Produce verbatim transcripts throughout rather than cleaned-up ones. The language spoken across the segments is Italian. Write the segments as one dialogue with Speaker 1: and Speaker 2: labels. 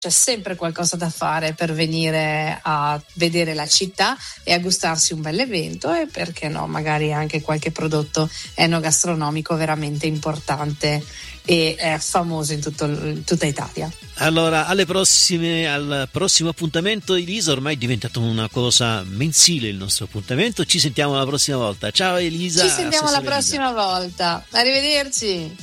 Speaker 1: c'è sempre qualcosa da fare per venire a vedere la città e a gustarsi un bel evento, e perché no, magari anche qualche prodotto enogastronomico veramente importante e eh, famoso in, tutto, in tutta Italia.
Speaker 2: Allora, alle prossime, al prossimo appuntamento, Elisa. Ormai è diventato una cosa mensile il nostro appuntamento. Ci sentiamo la prossima volta. Ciao Elisa.
Speaker 1: Ci sentiamo la prossima
Speaker 2: Elisa.
Speaker 1: volta. Arrivederci.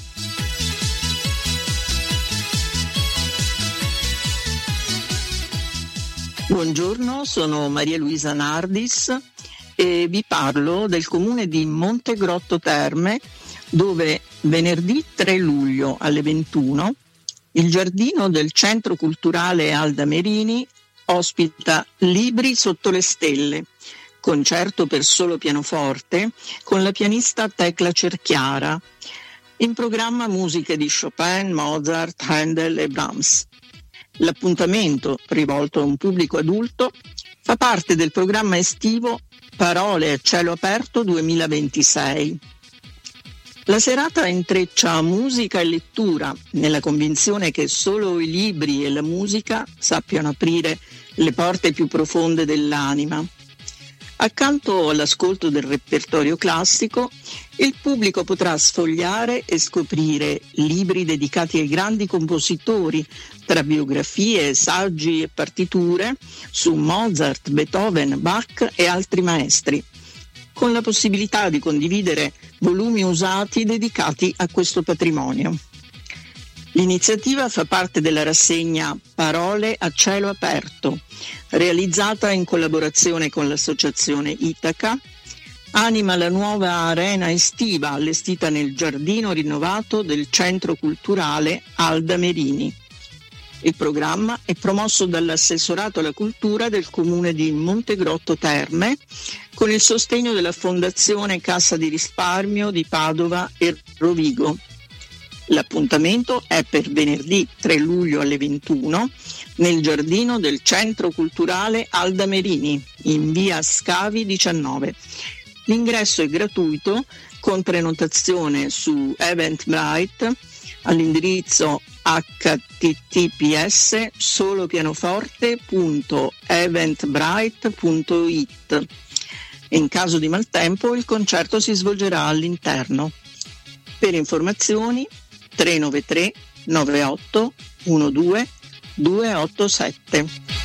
Speaker 3: Buongiorno, sono Maria Luisa Nardis e vi parlo del comune di Montegrotto Terme, dove venerdì tre luglio alle ventuno il giardino del Centro Culturale Alda Merini ospita Libri sotto le stelle, concerto per solo pianoforte con la pianista Tecla Cerchiara. In programma musiche di Chopin, Mozart, Handel e Brahms. L'appuntamento, rivolto a un pubblico adulto, fa parte del programma estivo Parole a cielo aperto duemilaventisei. La serata intreccia musica e lettura, nella convinzione che solo i libri e la musica sappiano aprire le porte più profonde dell'anima. Accanto all'ascolto del repertorio classico, il pubblico potrà sfogliare e scoprire libri dedicati ai grandi compositori, tra biografie, saggi e partiture su Mozart, Beethoven, Bach e altri maestri, con la possibilità di condividere volumi usati dedicati a questo patrimonio. L'iniziativa fa parte della rassegna Parole a cielo aperto, realizzata in collaborazione con l'associazione Itaca, anima la nuova arena estiva allestita nel giardino rinnovato del Centro Culturale Alda Merini. Il programma è promosso dall'assessorato alla cultura del comune di Montegrotto Terme con il sostegno della Fondazione Cassa di Risparmio di Padova e Rovigo. L'appuntamento è per venerdì tre luglio alle ventuno nel giardino del Centro Culturale Alda Merini in via Scavi diciannove. L'ingresso è gratuito con prenotazione su Eventbrite all'indirizzo h t t p s solopianoforte punto eventbrite punto i t. In caso di maltempo il concerto si svolgerà all'interno. Per informazioni tre nove tre nove otto uno due due otto sette.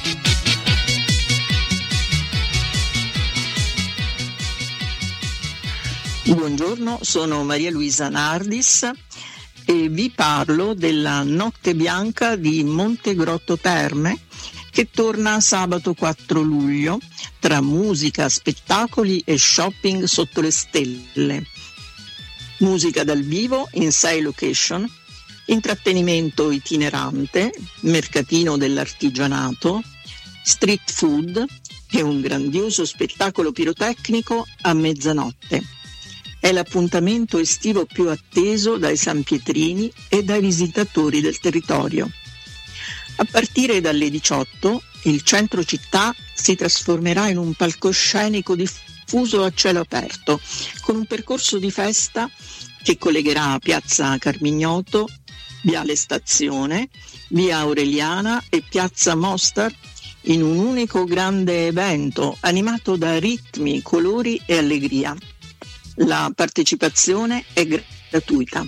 Speaker 3: Buongiorno, sono Maria Luisa Nardis e vi parlo della Notte Bianca di Montegrotto Terme, che torna sabato quattro luglio tra musica, spettacoli e shopping sotto le stelle. Musica dal vivo in sei location, intrattenimento itinerante, mercatino dell'artigianato, street food e un grandioso spettacolo pirotecnico a mezzanotte. È l'appuntamento estivo più atteso dai sanpietrini e dai visitatori del territorio. A partire dalle diciotto, il centro città si trasformerà in un palcoscenico diffuso a cielo aperto, con un percorso di festa che collegherà Piazza Carmignoto, Viale Stazione, Via Aureliana e Piazza Mostar in un unico grande evento animato da ritmi, colori e allegria. La partecipazione è gratuita.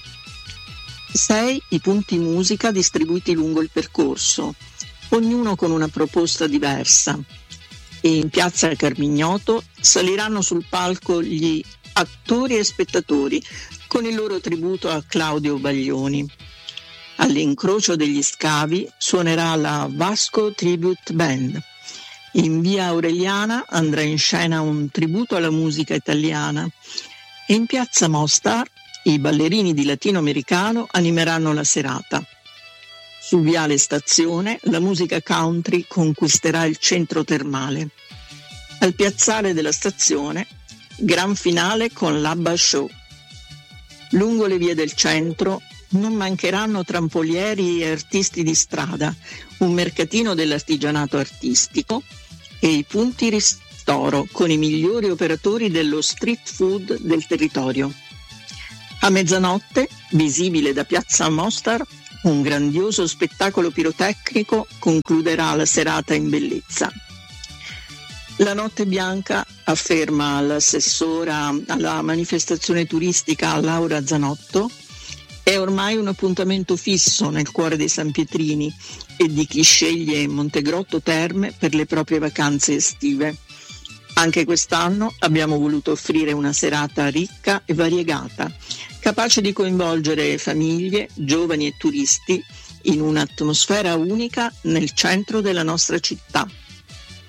Speaker 3: Sei i punti musica distribuiti lungo il percorso, ognuno con una proposta diversa. E in Piazza Carmignoto saliranno sul palco gli attori e spettatori con il loro tributo a Claudio Baglioni. All'incrocio degli scavi suonerà la Vasco Tribute Band. In Via Aureliana andrà in scena un tributo alla musica italiana e in Piazza Mostar i ballerini di latinoamericano animeranno la serata. Su Viale Stazione la musica country conquisterà il centro termale. Al piazzale della stazione, gran finale con l'Abba Show. Lungo le vie del centro non mancheranno trampolieri e artisti di strada, un mercatino dell'artigianato artistico e i punti ristoro con i migliori operatori dello street food del territorio. A mezzanotte, visibile da Piazza Mostar, Un grandioso spettacolo pirotecnico concluderà la serata in bellezza. La Notte Bianca, afferma l'assessora alla manifestazione turistica Laura Zanotto, è ormai un appuntamento fisso nel cuore dei sanpietrini e di chi sceglie Montegrotto Terme per le proprie vacanze estive. Anche quest'anno abbiamo voluto offrire una serata ricca e variegata, capace di coinvolgere famiglie, giovani e turisti in un'atmosfera unica nel centro della nostra città.